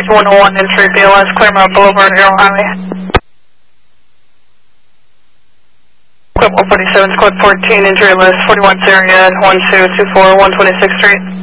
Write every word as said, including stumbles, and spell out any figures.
Bridge one oh one, entry B L S, Claremont Boulevard, Arrow Highway. Clip one forty-seven, Clip fourteen, injury list, forty-one area, one two two four, one twenty-sixth Street.